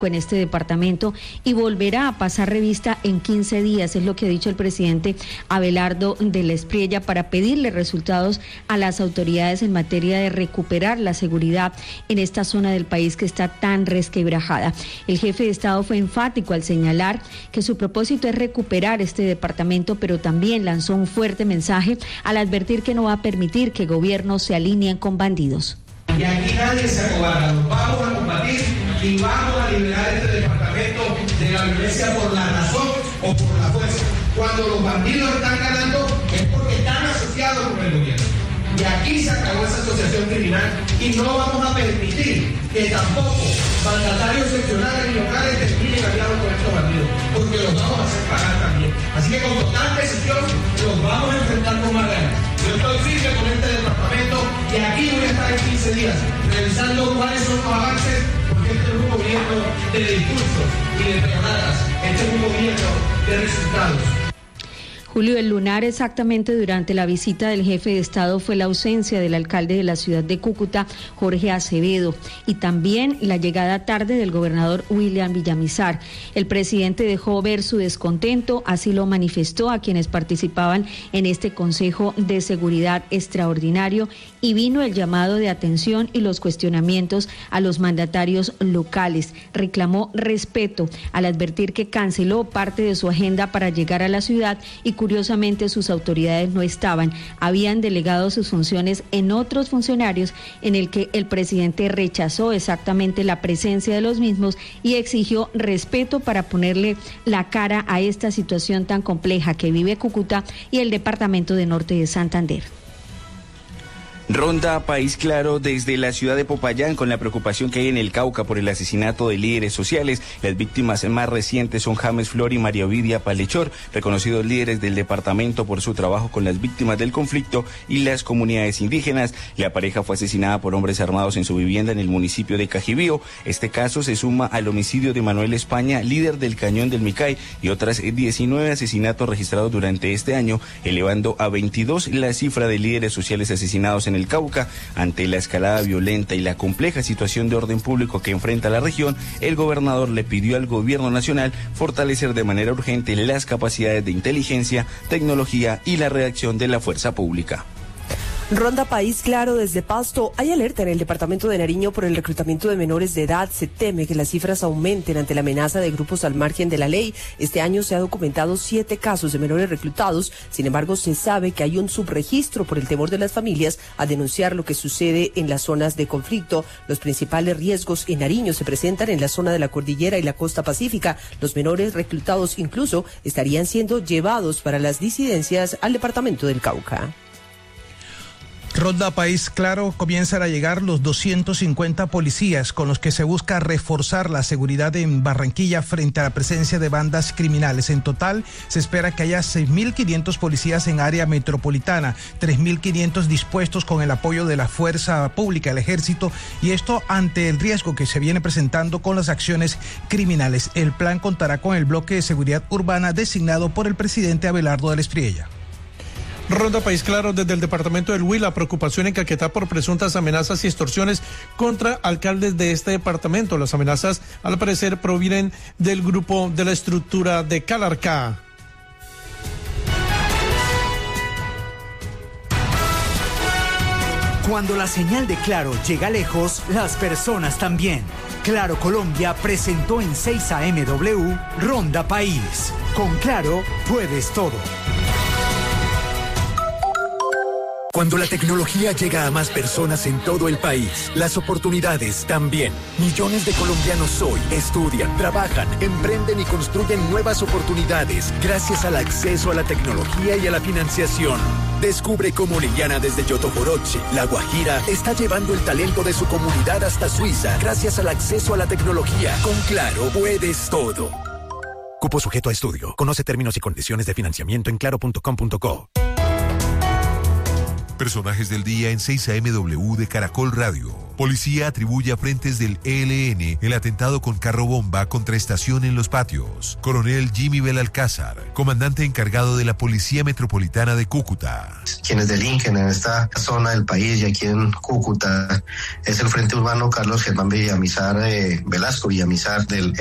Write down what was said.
en este departamento y volverá a pasar revista en 15 días, es lo que ha dicho el presidente Abelardo de la Espriella, para pedirle resultados a las autoridades en materia de recuperar la seguridad en esta zona del país que está tan resquebrajada. El jefe de Estado fue enfático al señalar que su propósito es recuperar este departamento, pero también lanzó un fuerte mensaje al advertir que no va a permitir que gobiernos se alineen con bandidos. Y aquí nadie se acobarda, nos vamos a combatir y vamos a liberar este departamento de la violencia por la razón o por la fuerza. Cuando los bandidos están ganando es porque están asociados con el gobierno. Y aquí se acabó esa asociación criminal y no vamos a permitir que tampoco mandatarios seccionales y locales terminen aliados con estos bandidos, porque los vamos a hacer pagar también. Así que con total decisión los vamos a enfrentar con más ganas. Yo estoy firme con este departamento y aquí voy a estar en 15 días revisando cuáles son los avances, porque este es un gobierno de discursos y de peonadas, este es un gobierno de resultados. Julio, el lunar exactamente durante la visita del jefe de Estado fue la ausencia del alcalde de la ciudad de Cúcuta, Jorge Acevedo, y también la llegada tarde del gobernador William Villamizar. El presidente dejó ver su descontento, así lo manifestó a quienes participaban en este Consejo de Seguridad Extraordinario, y vino el llamado de atención y los cuestionamientos a los mandatarios locales. Reclamó respeto al advertir que canceló parte de su agenda para llegar a la ciudad y curiosamente sus autoridades no estaban, habían delegado sus funciones en otros funcionarios, en el que el presidente rechazó exactamente la presencia de los mismos y exigió respeto para ponerle la cara a esta situación tan compleja que vive Cúcuta y el departamento de Norte de Santander. Ronda País Claro desde la ciudad de Popayán con la preocupación que hay en el Cauca por el asesinato de líderes sociales. Las víctimas más recientes son James Flor y María Ovidia Palechor, reconocidos líderes del departamento por su trabajo con las víctimas del conflicto y las comunidades indígenas. La pareja fue asesinada por hombres armados en su vivienda en el municipio de Cajibío. Este caso se suma al homicidio de Manuel España, líder del Cañón del Micay, y otras 19 asesinatos registrados durante este año, elevando a 22 la cifra de líderes sociales asesinados en el Cauca. Ante la escalada violenta y la compleja situación de orden público que enfrenta la región, el gobernador le pidió al gobierno nacional fortalecer de manera urgente las capacidades de inteligencia, tecnología y la reacción de la fuerza pública. Ronda País Claro desde Pasto. Hay alerta en el departamento de Nariño por el reclutamiento de menores de edad. Se teme que las cifras aumenten ante la amenaza de grupos al margen de la ley. Este año se ha documentado 7 casos de menores reclutados. Sin embargo, se sabe que hay un subregistro por el temor de las familias a denunciar lo que sucede en las zonas de conflicto. Los principales riesgos en Nariño se presentan en la zona de la cordillera y la costa pacífica. Los menores reclutados incluso estarían siendo llevados para las disidencias al departamento del Cauca. Ronda País Claro, comienzan a llegar los 250 policías con los que se busca reforzar la seguridad en Barranquilla frente a la presencia de bandas criminales. En total, se espera que haya 6.500 policías en área metropolitana, 3.500 dispuestos con el apoyo de la fuerza pública, el ejército, y esto ante el riesgo que se viene presentando con las acciones criminales. El plan contará con el bloque de seguridad urbana designado por el presidente Abelardo de la Espriella. Ronda País Claro desde el departamento del Huila, preocupación en Caquetá por presuntas amenazas y extorsiones contra alcaldes de este departamento. Las amenazas, al parecer, provienen del grupo de la estructura de Calarcá. Cuando la señal de Claro llega lejos, las personas también. Claro Colombia presentó en 6 AMW Ronda País. Con Claro puedes todo. Cuando la tecnología llega a más personas en todo el país, las oportunidades también. Millones de colombianos hoy estudian, trabajan, emprenden y construyen nuevas oportunidades gracias al acceso a la tecnología y a la financiación. Descubre cómo Liliana desde Yotoboroche, La Guajira, está llevando el talento de su comunidad hasta Suiza gracias al acceso a la tecnología. Con Claro puedes todo. Cupo sujeto a estudio. Conoce términos y condiciones de financiamiento en claro.com.co. Personajes del día en 6am de Caracol Radio. Policía atribuye a frentes del ELN el atentado con carro bomba contra estación en Los Patios. Coronel Jimmy Belalcázar, comandante encargado de la Policía Metropolitana de Cúcuta. Quienes delinquen en esta zona del país y aquí en Cúcuta es el Frente Urbano Carlos Germán Villamizar Velasco Villamizar del